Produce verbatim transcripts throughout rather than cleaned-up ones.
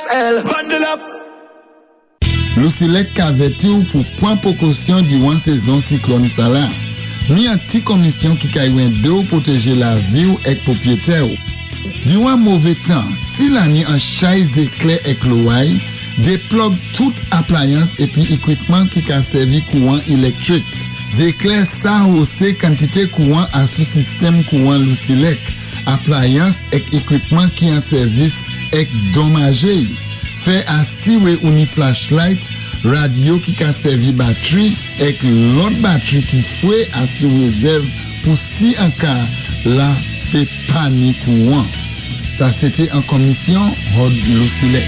S L. Bundle up. Lucilec aveti ou pour point précaution durant saison cyclone Sala. Ni un petit commission qui kaywen de ou protéger la vie ou ek propriétaire. Durant mauvais temps, si l'année en chaise éclair ek l'ouaille, déplogue toute appliance et puis équipement qui ka servi courant électrique. Zéclair ça aussi quantité courant à sous système courant Lucilec. Appliance et équipement qui en service ek dommagé. Fait assis ou ni flashlight, radio qui ka servi batterie et l'autre batterie qui fouet à sous réserve pour si en cas la pe panique courant. Ça c'était en commission Rod Lucilec.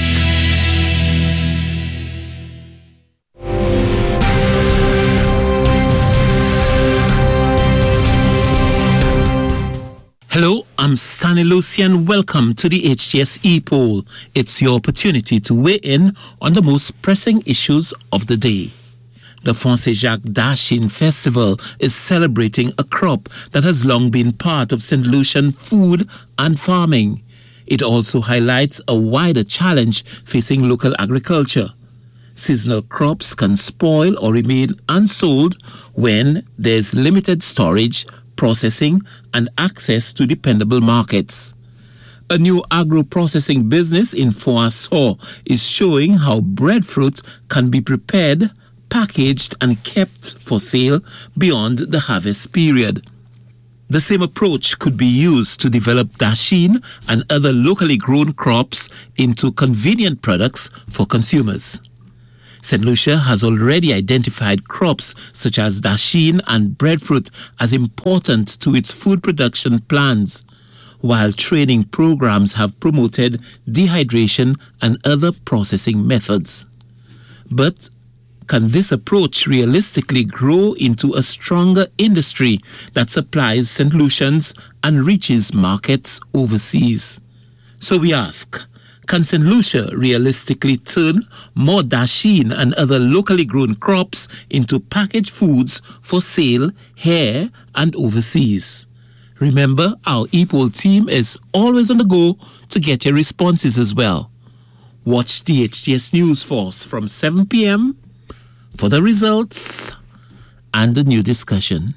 Hello, I'm Stanley Lucian. Welcome to the H T S E-Poll. It's your opportunity to weigh in on the most pressing issues of the day. The Fonsejac Dashin Festival is celebrating a crop that has long been part of Saint Lucian food and farming. It also highlights a wider challenge facing local agriculture. Seasonal crops can spoil or remain unsold when there's limited storage, processing, and access to dependable markets. A new agro-processing business in Foasaw is showing how breadfruit can be prepared, packaged, and kept for sale beyond the harvest period. The same approach could be used to develop dashin and other locally grown crops into convenient products for consumers. Saint Lucia has already identified crops such as dashin and breadfruit as important to its food production plans, while training programs have promoted dehydration and other processing methods. But can this approach realistically grow into a stronger industry that supplies Saint Lucians and reaches markets overseas? So we ask, can Saint Lucia realistically turn more dashin and other locally grown crops into packaged foods for sale here and overseas? Remember, our E-Poll team is always on the go to get your responses as well. Watch the H T S News Force from seven p.m. for the results and the new discussion.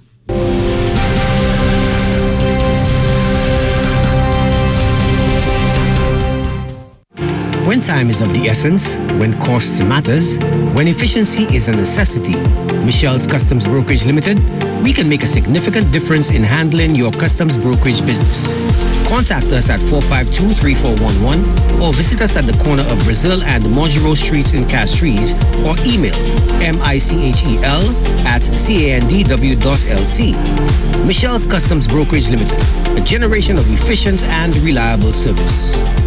When time is of the essence, when cost matters, when efficiency is a necessity, Michelle's Customs Brokerage Limited, we can make a significant difference in handling your customs brokerage business. Contact us at four five two, three four one one or visit us at the corner of Brazil and Mongereau Streets in Castries or email michel at candw dot l c. Michelle's Customs Brokerage Limited, a generation of efficient and reliable service.